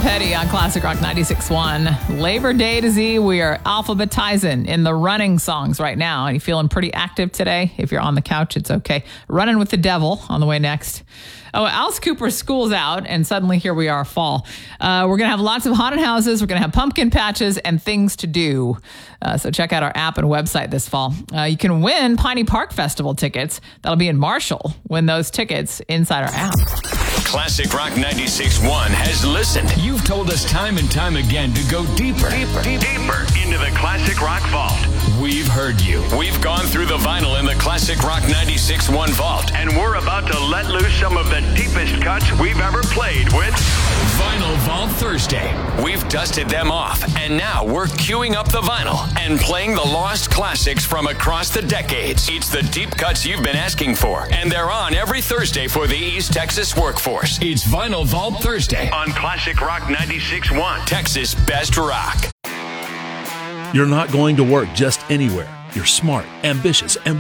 Petty on Classic Rock 96.1. Labor Day to Z, we are alphabetizing in the running songs right now. Are you feeling pretty active today? If you're on the couch, it's okay. Running with the Devil on the way next. Oh, Alice Cooper's school's out, and suddenly here we are, fall. We're going to have lots of haunted houses. We're going to have pumpkin patches and things to do. So check out our app and website this fall. You can win Piney Park Festival tickets. That'll be in Marshall. Win those tickets inside our app. Classic Rock 96.1 has listened. You've told us time and time again to go deeper into the Classic Rock Vault. We've heard you. We've gone through the vinyl in the Classic Rock 96.1 Vault, and we're about to let loose some of the deepest cuts we've ever played with Vinyl Vault Thursday. We've dusted them off, and now we're queuing up the vinyl and playing the lost classics from across the decades. It's the deep cuts you've been asking for, and they're on every Thursday for the East Texas workforce. It's Vinyl Vault Thursday on Classic Rock 96.1, Texas Best Rock. You're not going to work just anywhere. You're smart, ambitious, and